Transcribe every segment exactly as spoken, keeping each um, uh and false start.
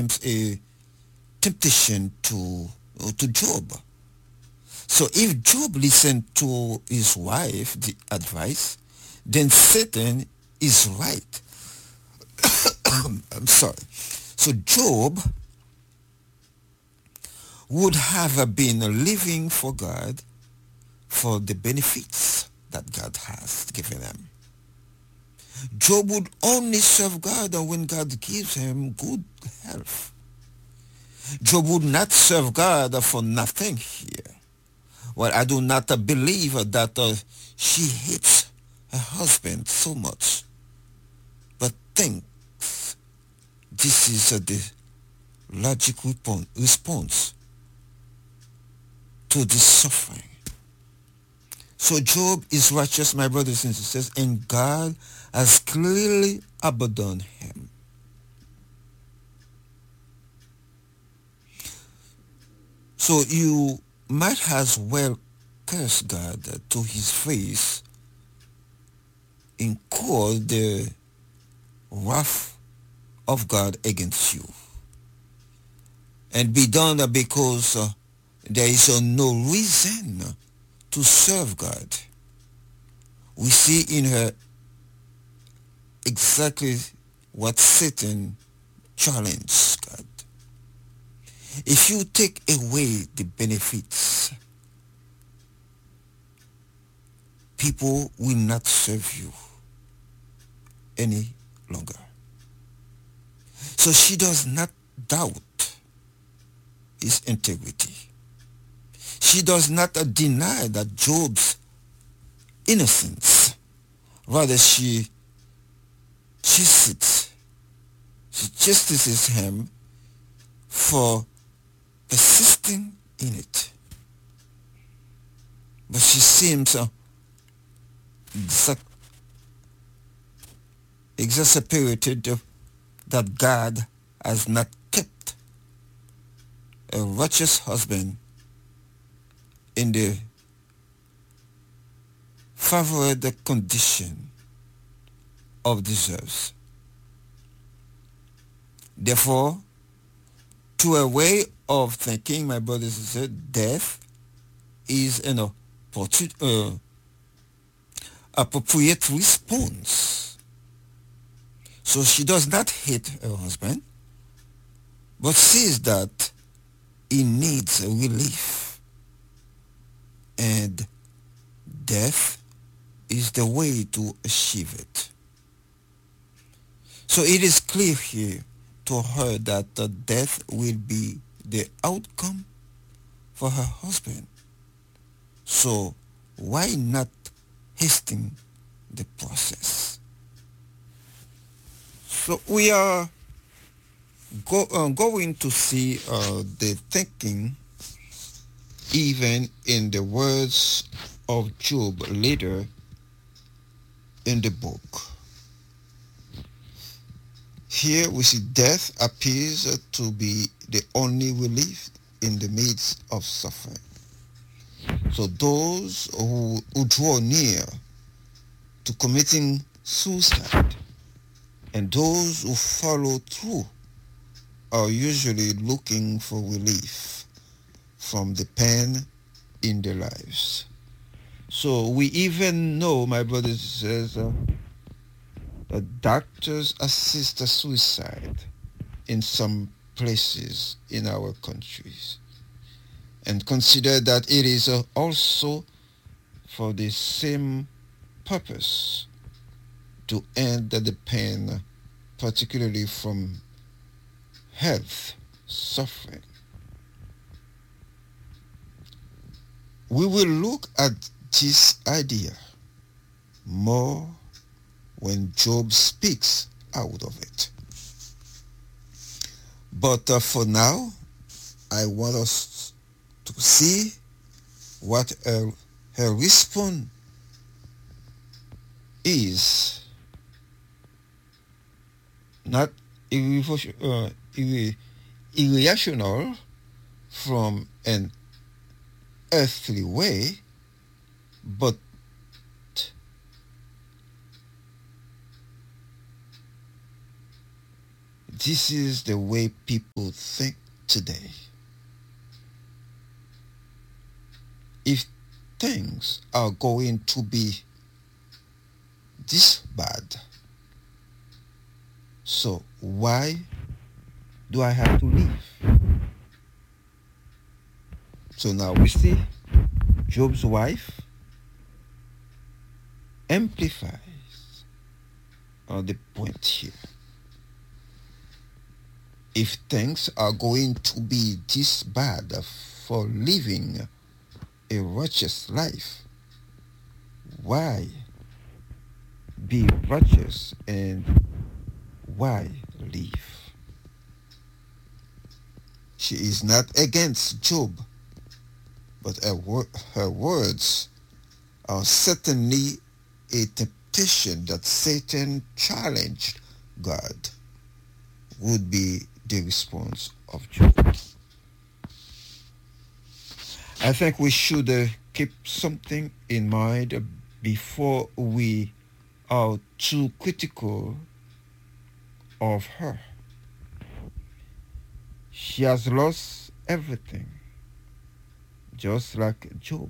a temptation to uh, to Job. So if Job listened to his wife, the advice, then Satan is right. I'm sorry. So Job would have been living for God for the benefits that God has given him. Job would only serve God when God gives him good health. Job would not serve God for nothing here. Well, I do not uh, believe uh, that uh, she hates her husband so much, but think this is uh, the logical pon- response to this suffering. So Job is righteous, my brothers and sisters, and God has clearly abandoned him. So you might as well curse God to his face and call the wrath of God against you. And be done because uh, there is uh, no reason to serve God. We see in her exactly what Satan challenged God. If you take away the benefits, people will not serve you any longer. So she does not doubt his integrity. She does not uh, deny that Job's innocence. Rather, she she sits, she chastises him for persisting in it. But she seems uh, exa- exasperated uh, that God has not kept a righteous husband in the favored condition of deserves. Therefore, to a way of thinking, my brothers and sisters, death is an opportu- uh, appropriate response. So she does not hate her husband, but sees that he needs relief, and death is the way to achieve it. So it is clear here to her that uh, death will be the outcome for her husband. So why not hasten the process? So we are go, uh, going to see uh, the thinking even in the words of Job later in the book. Here we see death appears to be the only relief in the midst of suffering. So those who, who draw near to committing suicide and those who follow through are usually looking for relief from the pain in their lives. So we even know, my brothers and sisters, uh, that doctors assist suicide in some places in our countries, and consider that it is uh, also for the same purpose, to end the pain, particularly from health suffering. We will look at this idea more when Job speaks out of it. But uh, for now, I want us to see what her, her response is. Not irrevo- uh, irre- irrational from an earthly way, but this is the way people think today. If things are going to be this bad, so why do I have to leave? So now we see Job's wife amplifies on the point here. If things are going to be this bad for living a righteous life, why be righteous and why leave? She is not against Job, but her, wor- her words are certainly a temptation that Satan challenged God, would be the response of Job. I think we should uh, keep something in mind before we are too critical of her. She has lost everything, just like Job.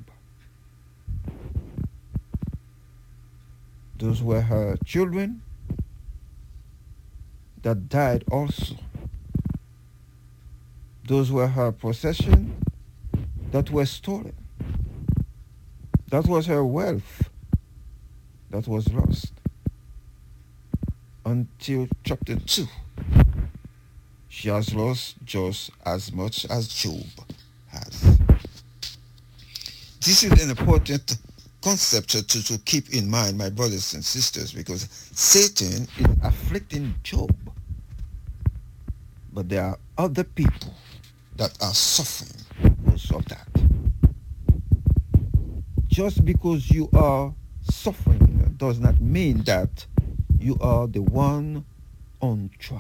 Those were her children that died also. Those were her possessions that were stolen. That was her wealth that was lost. Until chapter two, she has lost just as much as Job has. This is an important concept to, to keep in mind, my brothers and sisters, because Satan is afflicting Job. But there are other people that are suffering because of that. Just because you are suffering does not mean that you are the one on trial.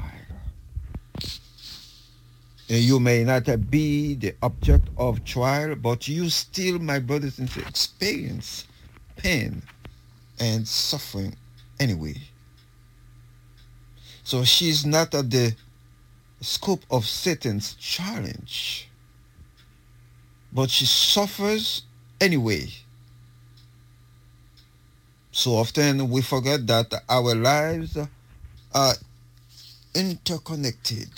And you may not be the object of trial, but you still, my brothers and sisters, experience pain and suffering anyway. So she's not at the scope of Satan's challenge, but she suffers anyway. So often we forget that our lives are interconnected.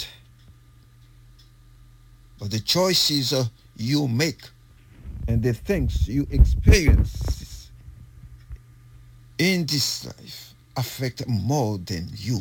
But the choices uh, you make and the things you experience in this life affect more than you.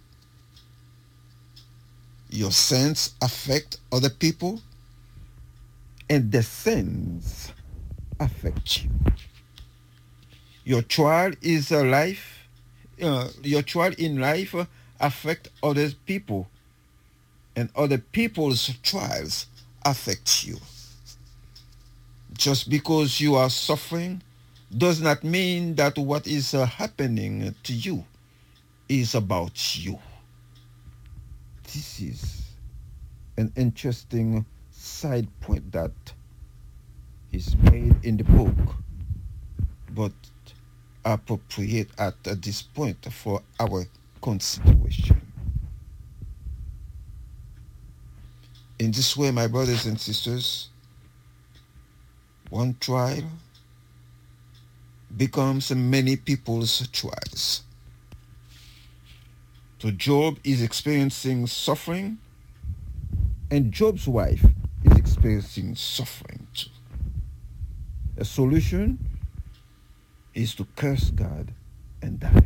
Your sins affect other people, and the sins affect you. Your trial is a life. Uh, your trial in life uh, affect other people, and other people's trials affect you. Just because you are suffering does not mean that what is uh, happening to you is about you. This is an interesting side point that is made in the book, but appropriate at uh, this point for our consideration. In this way, my brothers and sisters, one trial becomes many people's trials. So Job is experiencing suffering, and Job's wife is experiencing suffering too. The solution is to curse God and die.